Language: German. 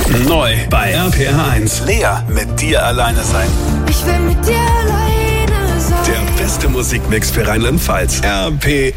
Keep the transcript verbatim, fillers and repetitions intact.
Neu bei R P R eins. Lea, mit dir alleine sein. Ich will mit dir alleine sein. Der beste Musikmix für Rheinland-Pfalz. R P